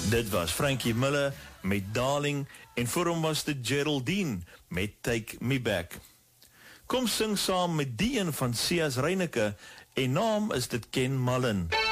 Dit was Frankie Miller met Darling en voor hom was dit Geraldine met Take Me Back. Kom sing saam met die een van Sias Reineke en naam is dit Ken Mullen.